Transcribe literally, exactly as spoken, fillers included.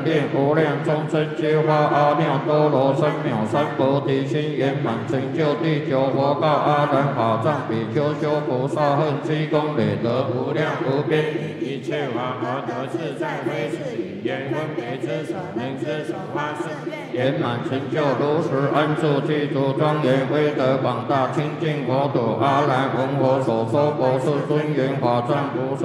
人令无量众生皆发阿耨多罗三藐三菩提心，圆满成就第九佛告阿难法藏比丘修菩萨恨积功累德无量无边，一切法而得自在，非是语言分别之所能之所发誓，圆满成就如实安住具足庄严威德广大清净佛土。阿难闻我所说，佛世尊言法藏菩萨。